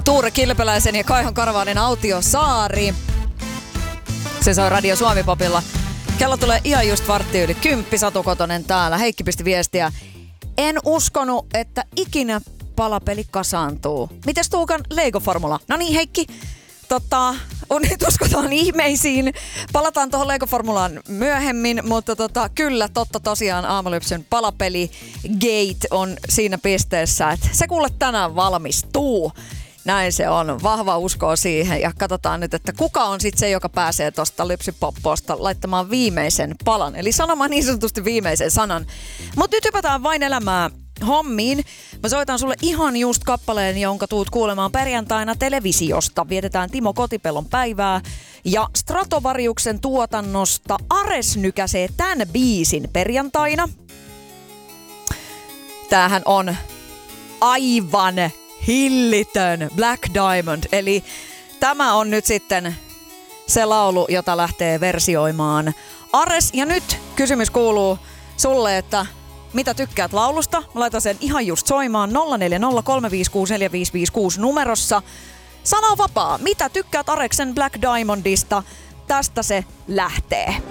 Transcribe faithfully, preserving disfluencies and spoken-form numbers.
Tuure Kilpeläisen ja Kaihon Karavaanin Autiosaari. Se soi Radio Suomi-popilla. Kello tulee ihan just vartti yli kymppi. Satu Kotonen täällä. Heikki pisti viestiä. En uskonut, että ikinä palapeli kasaantuu. Mites Tuukan Lego-formula? No niin Heikki, tota, on nyt uskotaan ihmeisiin. Palataan tuohon Lego-formulaan myöhemmin, mutta tota, kyllä totta tosiaan Aamulypsyn palapeli Gate on siinä pisteessä, että se kuule tänään valmistuu. Näin se on. Vahva usko siihen ja katsotaan nyt, että kuka on sitten se, joka pääsee tuosta Lypsypopposta laittamaan viimeisen palan. Eli sanomaan niin sanotusti viimeisen sanan. Mutta nyt hypätään vain elämää hommiin. Mä soitan sulle ihan just kappaleen, jonka tuut kuulemaan perjantaina televisiosta. Vietetään Timo Kotipellon päivää. Ja Stratovariuksen tuotannosta Ares nykäsee tän biisin perjantaina. Tämähän on aivan hillitön Black Diamond. Eli tämä on nyt sitten se laulu, jota lähtee versioimaan Ares. Ja nyt kysymys kuuluu sulle, että mitä tykkäät laulusta? Mä laitan sen ihan just soimaan nolla neljä nolla kolme viisi kuusi neljä viisi viisi kuusi numerossa. Sana on vapaa. Mitä tykkäät Areksen Black Diamondista? Tästä se lähtee.